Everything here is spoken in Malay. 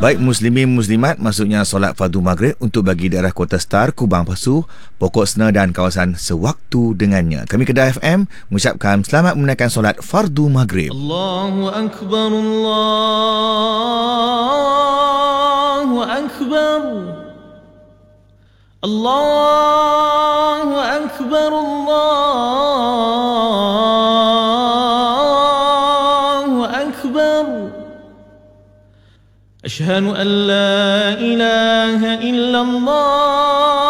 Baik muslimin muslimat, maksudnya solat fardu maghrib untuk bagi daerah Kota Star, Kubang Pasu, Pokok Sena dan kawasan sewaktu dengannya. Kami Kedah FM mengucapkan selamat menunaikan solat fardu maghrib. Allahu Akbar, Allahu Akbar, Allahu Akbar, Allahu Akbar. أشهد أن لا إله إلا الله